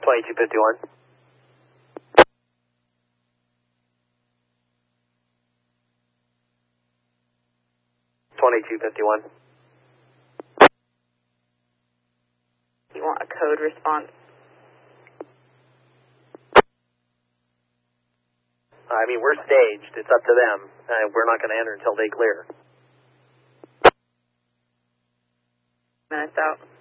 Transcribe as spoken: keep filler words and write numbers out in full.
twenty-two fifty-one. twenty-two fifty-one. You want a code response? I mean, we're staged. It's up to them. Uh, we're not going to enter until they clear. Minutes out.